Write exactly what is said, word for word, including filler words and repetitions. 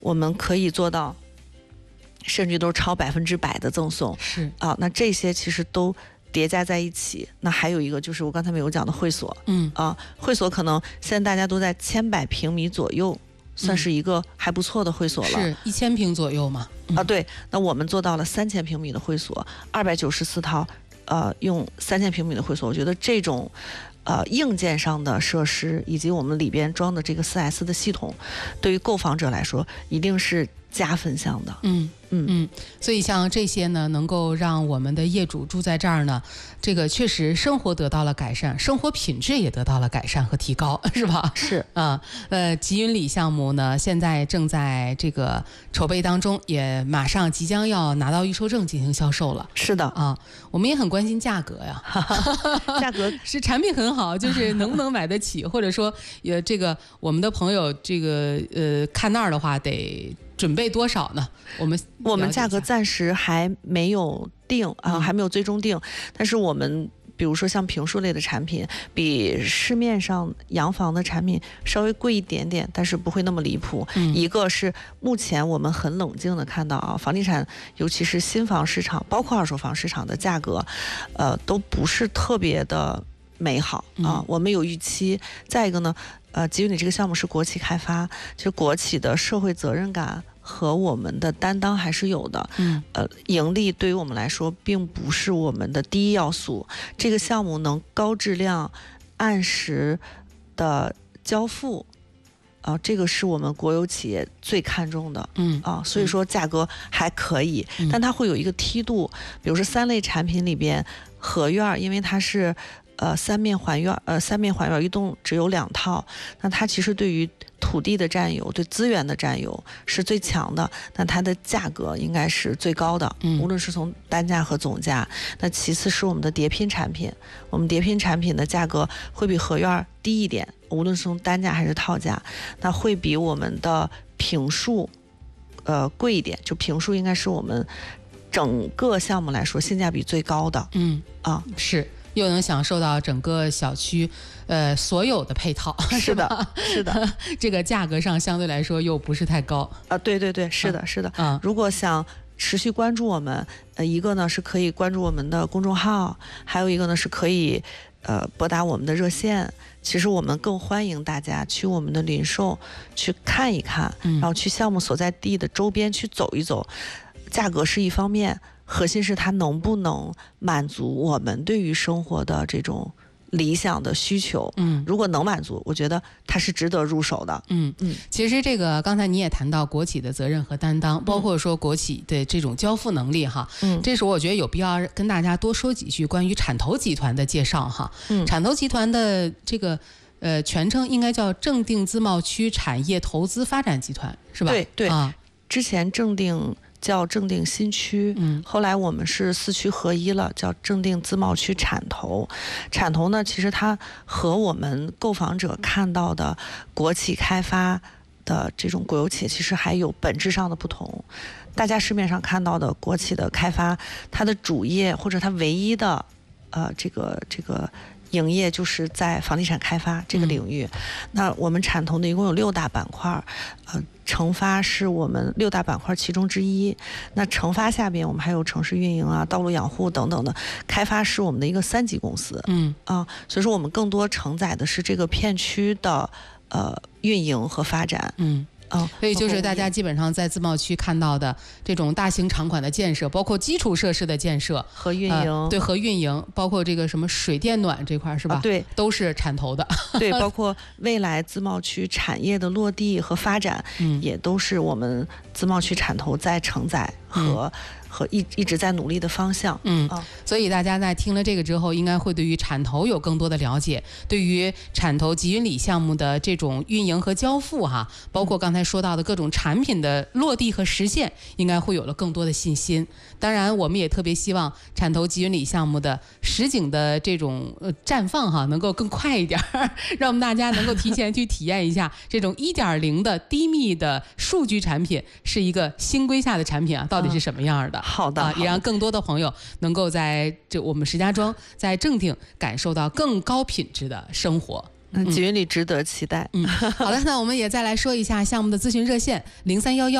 我们可以做到，甚至都是超百分之百的赠送。 是啊，那这些其实都叠加在一起。那还有一个就是我刚才没有讲的会所， 嗯啊，会所可能现在大家都在千百平米左右，算是一个还不错的会所了， 是一千平左右嘛。嗯、 啊，对，那我们做到了三千平米的会所，二百九十四套，呃，用三千平米的会所，我觉得这种。呃，硬件上的设施以及我们里边装的这个 四 S 的系统，对于购房者来说一定是加分项的。 嗯嗯嗯，所以像这些呢，能够让我们的业主住在这儿呢，这个确实生活得到了改善，生活品质也得到了改善和提高，是吧？ 是啊，呃，吉云里项目呢，现在正在这个筹备当中，也马上即将要拿到预售证进行销售了。 是的啊，我们也很关心价格呀， 价格是产品很好，就是能不能买得起，或者说也这个我们的朋友这个呃看那儿的话得。准备多少呢？我们我们价格暂时还没有定啊、呃，还没有最终定。但是我们比如说像平数类的产品，比市面上洋房的产品稍微贵一点点，但是不会那么离谱。嗯、一个是目前我们很冷静的看到啊，房地产尤其是新房市场，包括二手房市场的价格，呃，都不是特别的美好啊、呃。我们有预期。再一个呢，呃，吉云里这个项目是国企开发，其实国企的社会责任感和我们的担当还是有的。嗯，呃，盈利对于我们来说并不是我们的第一要素。这个项目能高质量、按时的交付，啊、呃，这个是我们国有企业最看重的。嗯啊，所以说价格还可以，嗯、但它会有一个梯度，比如说三类产品里边，合院因为它是。呃，三面环院，呃，三面环院一栋只有两套，那它其实对于土地的占有、对资源的占有是最强的，那它的价格应该是最高的，无论是从单价和总价。那其次是我们的叠拼产品，我们叠拼产品的价格会比合院低一点，无论是从单价还是套价，那会比我们的平数，呃，贵一点，就平数应该是我们整个项目来说性价比最高的。嗯啊， 是。又能享受到整个小区，呃，所有的配套， 是的，是的， 这个价格上相对来说又不是太高啊、 呃。对对对，是的，是的。嗯，如果想持续关注我们，呃，一个呢是可以关注我们的公众号，还有一个呢是可以呃拨打我们的热线。其实我们更欢迎大家去我们的零售去看一看，嗯、然后去项目所在地的周边去走一走。价格是一方面。核心是它能不能满足我们对于生活的这种理想的需求。嗯，如果能满足，我觉得它是值得入手的。 嗯嗯，其实这个刚才你也谈到国企的责任和担当，包括说国企的这种交付能力哈。嗯，这时候我觉得有必要跟大家多说几句关于产投集团的介绍哈。嗯，产投集团的这个呃全称应该叫正定自贸区产业投资发展集团，是吧？ 对对啊， 之前正定。叫正定新区，嗯，后来我们是四区合一了，叫正定自贸区产投。产投呢，其实它和我们购房者看到的国企开发的这种国有企业，其实还有本质上的不同。大家市面上看到的国企的开发，它的主业或者它唯一的，呃，这个这个。营业就是在房地产开发这个领域，嗯、那我们产投呢一共有六大板块，呃，承发是我们六大板块其中之一。那承发下边我们还有城市运营啊、道路养护等等的，开发是我们的一个三级公司。嗯啊，所以说我们更多承载的是这个片区的呃运营和发展。嗯。 哦，所以就是大家基本上在自贸区看到的这种大型场馆的建设，包括基础设施的建设和运营， 呃、对和运营，包括这个什么水电暖这块是吧？ 啊、对， 都是产投的。 对，包括未来自贸区产业的落地和发展，嗯，也都是我们自贸区产投在承载和。嗯和一一直在努力的方向。 嗯、哦，所以大家在听了这个之后，应该会对于产投有更多的了解，对于产投吉云里项目的这种运营和交付哈，包括刚才说到的各种产品的落地和实现，应该会有了更多的信心。当然，我们也特别希望产投吉云里项目的实景的这种呃绽放哈，能够更快一点，让我们大家能够提前去体验一下这种一点零的低密的数据产品是一个新规下的产品啊，到底是什么样的？ 嗯好的、 啊，也让更多的朋友能够在这我们石家庄在正定感受到更高品质的生活。 嗯，集运里值得期待。 嗯，好的，那我们也再来说一下项目的咨询热线零三幺幺